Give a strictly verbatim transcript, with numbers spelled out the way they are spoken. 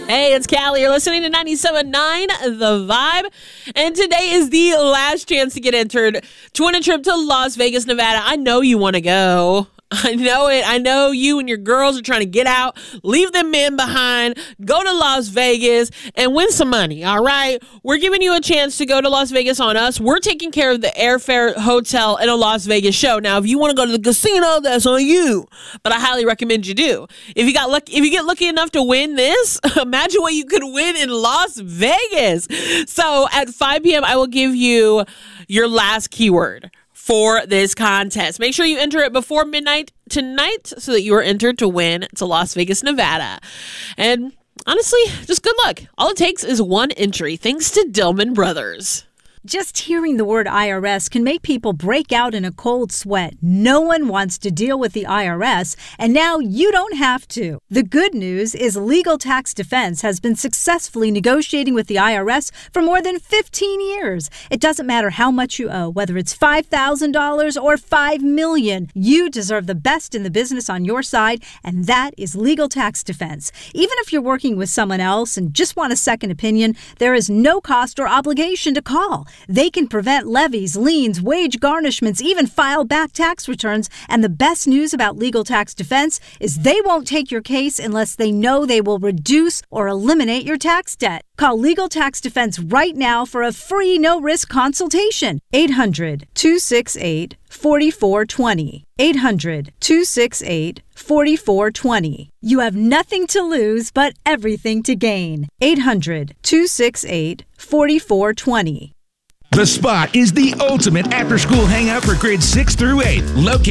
Hey, it's Callie. You're listening to ninety-seven point nine The Vibe. And today is the last chance to get entered to win a trip to Las Vegas, Nevada. I know you want to go. I know it. I know you and your girls are trying to get out, leave them men behind, go to Las Vegas and win some money. All right. We're giving you a chance to go to Las Vegas on us. We're taking care of the airfare, hotel, and a Las Vegas show. Now, if you want to go to the casino, that's on you. But I highly recommend you do. If you got lucky, if you get lucky enough to win this, imagine what you could win in Las Vegas. So at five p.m., I will give you your last keyword for this contest. Make sure you enter it before midnight tonight so that you are entered to win to Las Vegas, Nevada. And honestly, just good luck. All it takes is one entry, thanks to Dillman Brothers. Just hearing the word I R S can make people break out in a cold sweat. No one wants to deal with the I R S, and now you don't have to. The good news is Legal Tax Defense has been successfully negotiating with the I R S for more than fifteen years. It doesn't matter how much you owe, whether it's five thousand dollars or five million dollars. You deserve the best in the business on your side, and that is Legal Tax Defense. Even if you're working with someone else and just want a second opinion, there is no cost or obligation to call. They can prevent levies, liens, wage garnishments, even file back tax returns. And the best news about Legal Tax Defense is they won't take your case unless they know they will reduce or eliminate your tax debt. Call Legal Tax Defense right now for a free no-risk consultation. eight hundred, two six eight, four four two zero. eight hundred, two six eight, four four two zero. You have nothing to lose but everything to gain. eight hundred, two six eight, four four two zero. The Spot is the ultimate after-school hangout for grades six through eight. Located